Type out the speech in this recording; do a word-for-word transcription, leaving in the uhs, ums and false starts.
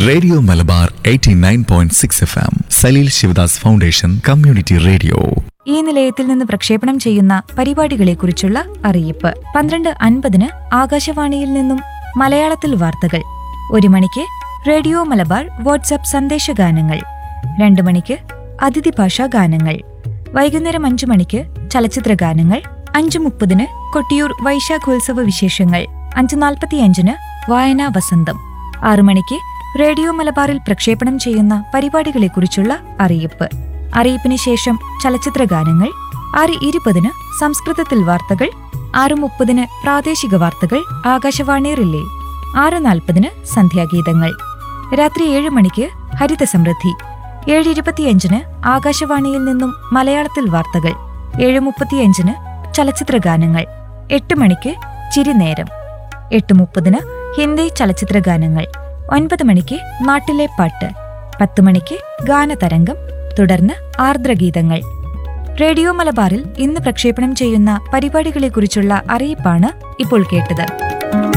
Radio Malabar eighty nine point six F M Saleel Sivadas foundation community radio. ഈ നിലയത്തിൽ നിന്ന് പ്രക്ഷേപണം ചെയ്യുന്ന പരിപാടികളെക്കുറിച്ചുള്ള അറിയിപ്പ്. പന്ത്രണ്ട് അൻപതിന് ആകാശവാണിയിൽ നിന്നും മലയാളത്തിൽ വാർത്തകൾ. ഒരു മണിക്ക് റേഡിയോ മലബാർ വാട്സ്ആപ്പ് സന്ദേശഗാനങ്ങൾ. രണ്ടു മണിക്ക് അതിഥി ഭാഷാ ഗാനങ്ങൾ. വൈകുന്നേരം അഞ്ചു മണിക്ക് ചലച്ചിത്ര ഗാനങ്ങൾ. അഞ്ചു മുപ്പതിന് കൊട്ടിയൂർ വൈശാഖോത്സവ വിശേഷങ്ങൾ. അഞ്ചു നാൽപ്പത്തിയഞ്ചിന് വായനാ വസന്തം. ആറു മണിക്ക് റേഡിയോ മലബാറിൽ പ്രക്ഷേപണം ചെയ്യുന്ന പരിപാടികളെക്കുറിച്ചുള്ള അറിയിപ്പ്. അറിയിപ്പിന് ശേഷം ചലച്ചിത്ര ഗാനങ്ങൾ. ആറ് ഇരുപതിന് സംസ്കൃതത്തിൽ വാർത്തകൾ. ആറ് മുപ്പതിന് പ്രാദേശിക വാർത്തകൾ ആകാശവാണി റിലേ. ആറ് നാൽപ്പതിന് സന്ധ്യാഗീതങ്ങൾ. രാത്രി ഏഴ് മണിക്ക് ഹരിത സമൃദ്ധി. ഏഴ് ഇരുപത്തിയഞ്ചിന് ആകാശവാണിയിൽ നിന്നും മലയാളത്തിൽ വാർത്തകൾ. ഏഴ് മുപ്പത്തിയഞ്ചിന് ചലച്ചിത്ര ഗാനങ്ങൾ. എട്ട് മണിക്ക് ചിരിനേരം. എട്ട് മുപ്പതിന് ഹിന്ദി ചലച്ചിത്ര ഗാനങ്ങൾ. ഒൻപത് മണിക്ക് നാട്ടിലെ പാട്ട്. പത്ത് മണിക്ക് ഗാനതരംഗം. തുടർന്ന് ആർദ്രഗീതങ്ങൾ. റേഡിയോ മലബാറിൽ ഇന്ന് പ്രക്ഷേപണം ചെയ്യുന്ന പരിപാടികളെക്കുറിച്ചുള്ള അറിയിപ്പാണ് ഇപ്പോൾ കേട്ടത്.